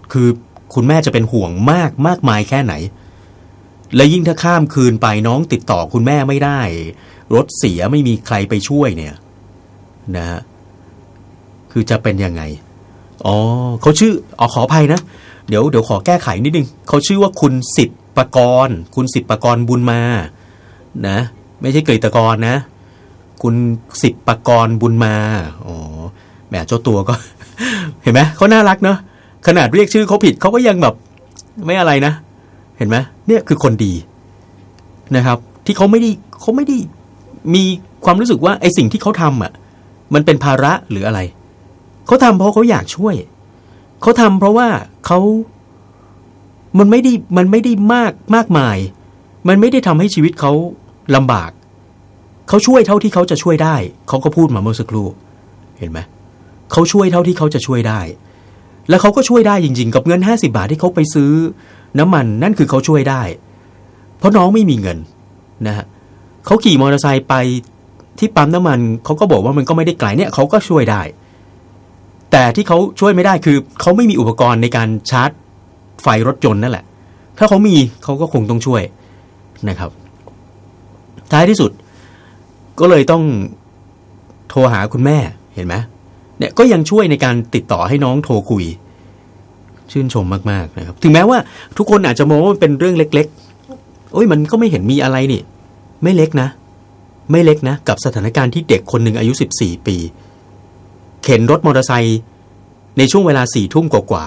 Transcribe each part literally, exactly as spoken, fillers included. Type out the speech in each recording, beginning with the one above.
คือคุณแม่จะเป็นห่วงมากมากมายแค่ไหนและยิ่งถ้าข้ามคืนไปน้องติดต่อคุณแม่ไม่ได้รถเสียไม่มีใครไปช่วยเนี่ยนะฮะคือจะเป็นยังไงอ๋อเขาชื่ออ๋อขออภัยนะเดี๋ยวเดี๋ยวขอแก้ไขนิดนึงเขาชื่อว่าคุณสิทธิ์ปกรณ์คุณสิทธิ์ปกรณ์บุญมานะไม่ใช่กฤตกรนะคุณสิทธิ์ปกรณ์บุญมาอ๋อแหมเจ้าตัวก็ เห็นไหมเขาน่ารักเนาะขนาดเรียกชื่อเขาผิดเขาก็ยังแบบไม่อะไรนะเห็นไหมเนี่ยคือคนดีนะครับที่เขาไม่ได้เขาไม่ได้มีความรู้สึกว่าไอ้สิ่งที่เขาทำอ่ะมันเป็นภาระหรืออะไรเขาทำเพราะเขาอยากช่วยเขาทำเพราะว่าเขามันไม่ได้มันไม่ได้มากมากมายมันไม่ได้ทำให้ชีวิตเขาลำบากเขาช่วยเท่าที่เขาจะช่วยได้เขาก็พูดมาเมื่อสักครู่เห็นไหมเขาช่วยเท่าที่เขาจะช่วยได้แล้วเขาก็ช่วยได้จริงๆกับเงินห้าสิบบาทที่เขาไปซื้อน้ำมันนั่นคือเขาช่วยได้เพราะน้องไม่มีเงินนะฮะเขาขี่มอเตอร์ไซค์ไปที่ปั๊มน้ำมันเขาก็บอกว่ามันก็ไม่ได้ไกลเนี่ยเขาก็ช่วยได้แต่ที่เขาช่วยไม่ได้คือเขาไม่มีอุปกรณ์ในการชาร์จไฟรถยนต์นั่นแหละถ้าเขามีเขาก็คงต้องช่วยนะครับท้ายที่สุดก็เลยต้องโทรหาคุณแม่เห็นไหมเนี่ยก็ยังช่วยในการติดต่อให้น้องโทรคุยชื่นชมมากๆนะครับถึงแม้ว่าทุกคนอาจจะมองว่ามันเป็นเรื่องเล็กๆโอ้ยมันก็ไม่เห็นมีอะไรนี่ไม่เล็กนะไม่เล็กนะกับสถานการณ์ที่เด็กคนหนึ่งอายุสิบสี่ปีเข็นรถมอเตอร์ไซค์ในช่วงเวลาสี่ทุ่มกว่า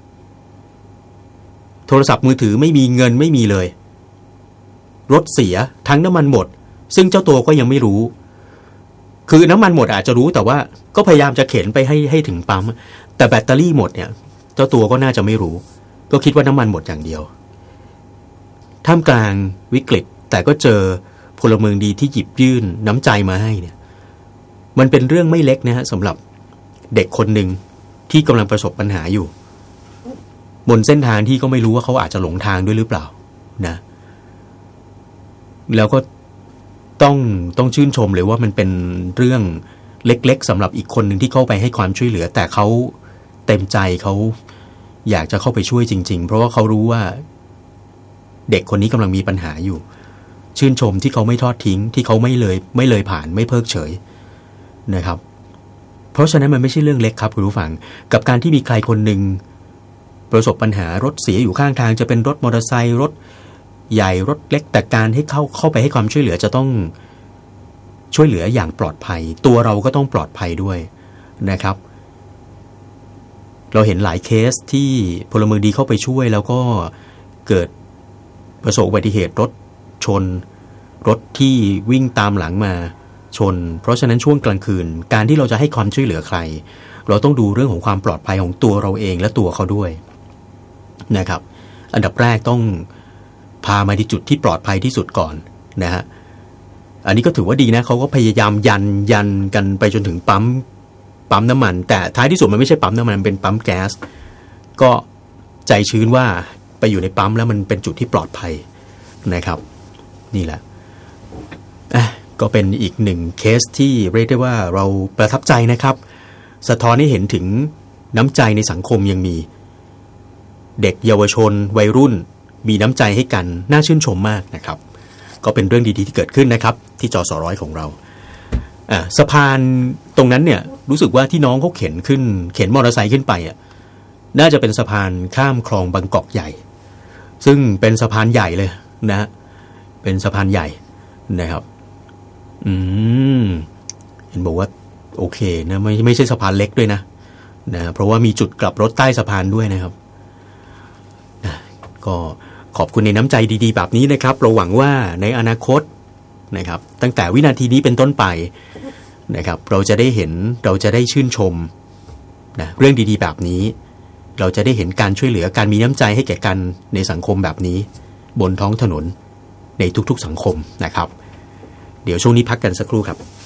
ๆโทรศัพท์มือถือไม่มีเงินไม่มีเลยรถเสียทั้งน้ำมันหมดซึ่งเจ้าตัวก็ยังไม่รู้คือน้ำมันหมดอาจจะรู้แต่ว่าก็พยายามจะเข็นไปให้ให้ถึงปั๊มแต่แบตเตอรี่หมดเนี่ยเจ้าตัวก็น่าจะไม่รู้ก็คิดว่าน้ำมันหมดอย่างเดียวท่ามกลางวิกฤตแต่ก็เจอพลเมืองดีที่หยิบยื่นน้ำใจมาให้เนี่ยมันเป็นเรื่องไม่เล็กนะฮะสำหรับเด็กคนหนึ่งที่กำลังประสบปัญหาอยู่บนเส้นทางที่ก็ไม่รู้ว่าเขาอาจจะหลงทางด้วยหรือเปล่านะแล้วก็ต้องต้องชื่นชมเลยว่ามันเป็นเรื่องเล็กๆสำหรับอีกคนหนึ่งที่เข้าไปให้ความช่วยเหลือแต่เขาเต็มใจเขาอยากจะเข้าไปช่วยจริงๆเพราะว่าเขารู้ว่าเด็กคนนี้กำลังมีปัญหาอยู่ชื่นชมที่เขาไม่ทอดทิ้งที่เขาไม่เลยไม่เลยผ่านไม่เพิกเฉยนะครับเพราะฉะนั้นมันไม่ใช่เรื่องเล็กครับคุณผู้ฟังกับการที่มีใครคนหนึ่งประสบปัญหารถเสียอยู่ข้างทางจะเป็นรถมอเตอร์ไซค์รถใหญ่รถเล็กแต่การให้เข้าเข้าไปให้ความช่วยเหลือจะต้องช่วยเหลืออย่างปลอดภัยตัวเราก็ต้องปลอดภัยด้วยนะครับเราเห็นหลายเคสที่พลเมืองดีเข้าไปช่วยแล้วก็เกิดประสบอุบัติเหตุรถชนรถที่วิ่งตามหลังมาชนเพราะฉะนั้นช่วงกลางคืนการที่เราจะให้ความช่วยเหลือใครเราต้องดูเรื่องของความปลอดภัยของตัวเราเองและตัวเขาด้วยนะครับอันดับแรกต้องพามาที่จุดที่ปลอดภัยที่สุดก่อนนะฮะอันนี้ก็ถือว่าดีนะเขาก็พยายามยันยันกันไปจนถึงปั๊มปั๊มน้ำมันแต่ท้ายที่สุดมันไม่ใช่ปั๊มน้ำมันมันเป็นปั๊มแก๊สก็ใจชื้นว่าไปอยู่ในปั๊มแล้วมันเป็นจุดที่ปลอดภัยนะครับนี่แหละอ่ะก็เป็นอีกหนึ่งเคสที่เรียกได้ว่าเราประทับใจนะครับสะท้อนให้เห็นถึงน้ำใจในสังคมยังมีเด็กเยาวชนวัยรุ่นมีน้ำใจให้กันน่าชื่นชมมากนะครับก็เป็นเรื่องดีๆที่เกิดขึ้นนะครับที่จสร้อยของเราอ่ะสะพานตรงนั้นเนี่ยรู้สึกว่าที่น้องเขาเข็นขึ้นเข็นมอเตอร์ไซค์ขึ้นไปอ่ะน่าจะเป็นสะพานข้ามคลองบางกอกใหญ่ซึ่งเป็นสะพานใหญ่เลยนะเป็นสะพานใหญ่นะครับอืมเห็นบอกว่าโอเคนะไม่ไม่ใช่สะพานเล็กด้วยนะนะเพราะว่ามีจุดกลับรถใต้สะพานด้วยนะครับนะก็ขอบคุณในน้ำใจดีๆแบบนี้นะครับเราหวังว่าในอนาคตนะครับตั้งแต่วินาทีนี้เป็นต้นไปนะครับเราจะได้เห็นเราจะได้ชื่นชมนะเรื่องดีๆแบบนี้เราจะได้เห็นการช่วยเหลือการมีน้ำใจให้แก่กันในสังคมแบบนี้บนท้องถนนในทุกๆสังคมนะครับเดี๋ยวช่วงนี้พักกันสักครู่ครับ